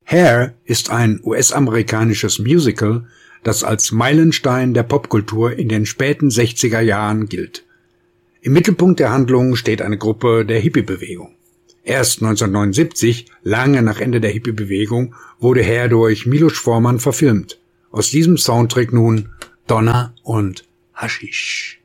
Hair ist ein US-amerikanisches Musical, das als Meilenstein der Popkultur in den späten 60er Jahren gilt. Im Mittelpunkt der Handlung steht eine Gruppe der Hippie-Bewegung. Erst 1979, lange nach Ende der Hippie-Bewegung, wurde Hair durch Milos Forman verfilmt. Aus diesem Soundtrack nun Donna und Haschisch.